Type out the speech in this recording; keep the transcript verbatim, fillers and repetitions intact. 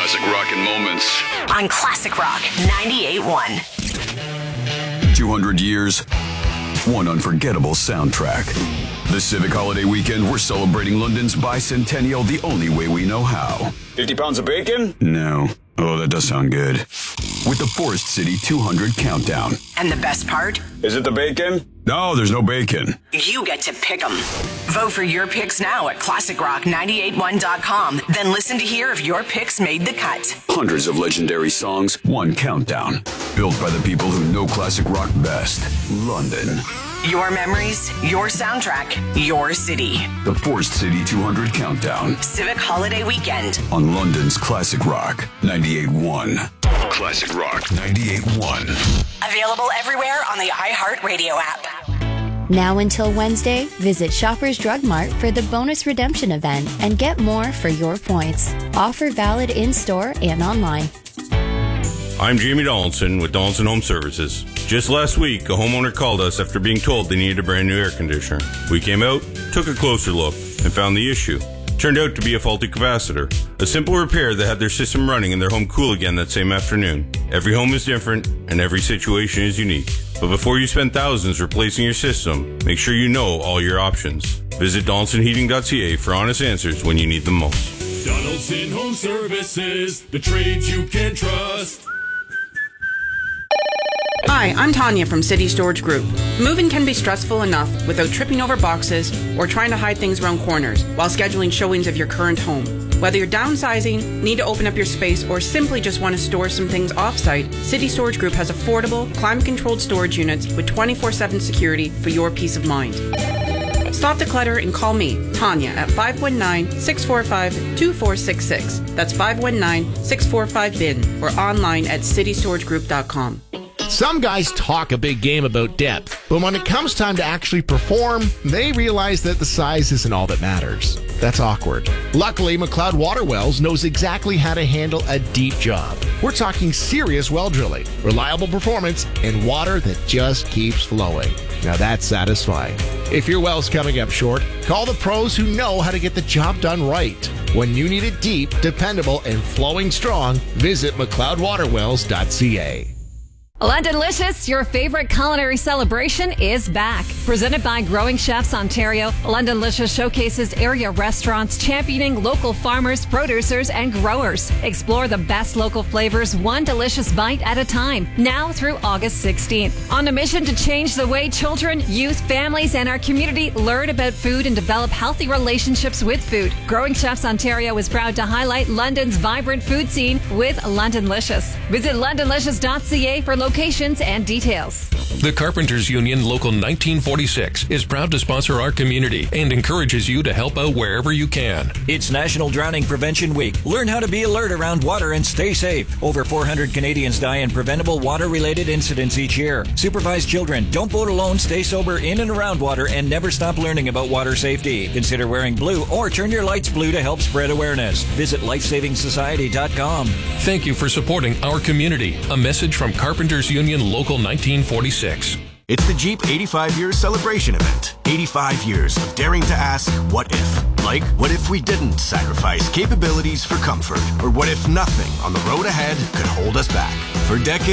classic rockin' moments. On Classic Rock ninety-eight point one. two hundred years, one unforgettable soundtrack. The Civic Holiday Weekend, we're celebrating London's bicentennial the only way we know how. fifty pounds of bacon? No. Oh, that does sound good. With the Forest City two hundred Countdown. And the best part? Is it the bacon? No, there's no bacon. You get to pick them. Vote for your picks now at classic rock nine eight one dot com. Then listen to hear if your picks made the cut. Hundreds of legendary songs, one countdown. Built by the people who know classic rock best. London. Your memories, your soundtrack, your city. The Forest City two hundred Countdown. Civic Holiday Weekend. On London's Classic Rock ninety-eight point one. Classic Rock ninety-eight point one. Available everywhere on the iHeartRadio app. Now until Wednesday, visit Shoppers Drug Mart for the bonus redemption event and get more for your points. Offer valid in-store and online. I'm Jamie Donaldson with Donaldson Home Services. Just last week, a homeowner called us after being told they needed a brand new air conditioner. We came out, took a closer look, and found the issue. Turned out to be a faulty capacitor. A simple repair that had their system running and their home cool again that same afternoon. Every home is different, and every situation is unique. But before you spend thousands replacing your system, make sure you know all your options. Visit donaldson heating dot c a for honest answers when you need them most. Donaldson Home Services, the trades you can trust. Hi, I'm Tanya from City Storage Group. Moving can be stressful enough without tripping over boxes or trying to hide things around corners while scheduling showings of your current home. Whether you're downsizing, need to open up your space, or simply just want to store some things off-site, City Storage Group has affordable, climate-controlled storage units with twenty-four seven security for your peace of mind. Stop the clutter and call me, Tanya, at five one nine, six four five, two four six six. That's five one nine, six four five, B I N or online at city storage group dot com. Some guys talk a big game about depth, but when it comes time to actually perform, they realize that the size isn't all that matters. That's awkward. Luckily, McLeod Water Wells knows exactly how to handle a deep job. We're talking serious well drilling, reliable performance, and water that just keeps flowing. Now that's satisfying. If your well's coming up short, call the pros who know how to get the job done right. When you need it deep, dependable, and flowing strong, visit mcleod water wells dot c a. Londonlicious, your favorite culinary celebration, is back. Presented by Growing Chefs Ontario, Londonlicious showcases area restaurants championing local farmers, producers, and growers. Explore the best local flavors one delicious bite at a time, now through August sixteenth. On a mission to change the way children, youth, families, and our community learn about food and develop healthy relationships with food, Growing Chefs Ontario is proud to highlight London's vibrant food scene with Londonlicious. Visit londonlicious dot c a for locations and details. The Carpenters Union Local nineteen forty-six is proud to sponsor our community and encourages you to help out wherever you can. It's National Drowning Prevention Week. Learn how to be alert around water and stay safe. Over four hundred Canadians die in preventable water-related incidents each year. Supervise children. Don't boat alone. Stay sober in and around water and never stop learning about water safety. Consider wearing blue or turn your lights blue to help spread awareness. Visit life saving society dot com. Thank you for supporting our community. A message from Carpenters Union Local nineteen forty-six. It's the Jeep eighty-five year celebration event. eighty-five years of daring to ask, what if? Like, what if we didn't sacrifice capabilities for comfort? Or what if nothing on the road ahead could hold us back? For decades,